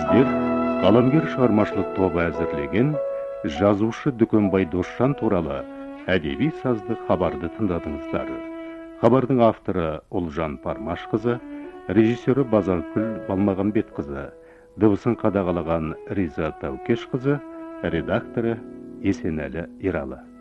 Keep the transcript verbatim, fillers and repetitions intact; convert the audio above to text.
Сіздер қаламгер шығармашылық тобы әзірлеген жазушы Дүкенбай Досжан туралы әдеби сазды хабарды тыңдадыңыздар. Хабардың авторы Ұлжан Пармашқызы, режиссері Базаркүл Балмағанбетқызы, дыбысын қадағалаған Риза Таукешқызы, редакторы Есенәлі Ералы.